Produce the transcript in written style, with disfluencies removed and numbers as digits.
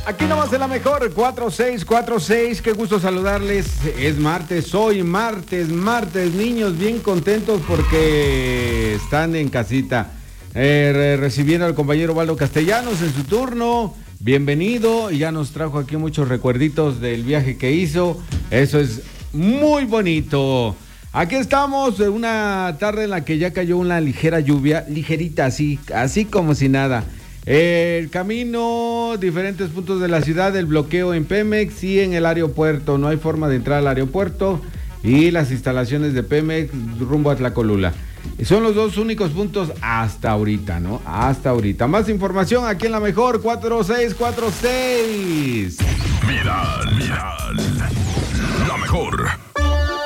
Aquí nomás en la mejor, 4646, qué gusto saludarles. Es martes, hoy martes, niños bien contentos porque están en casita. Recibiendo al compañero Waldo Castellanos en su turno. Bienvenido, y ya nos trajo aquí muchos recuerditos del viaje que hizo. Eso es muy bonito. Aquí estamos, una tarde en la que ya cayó una ligera lluvia, ligerita así como si nada. El camino, diferentes puntos de la ciudad, el bloqueo en Pemex y en el aeropuerto. No hay forma de entrar al aeropuerto y las instalaciones de Pemex rumbo a Tlacolula. Son los dos únicos puntos hasta ahorita, ¿no? Hasta ahorita. Más información aquí en la mejor, 4646. Viral. La mejor.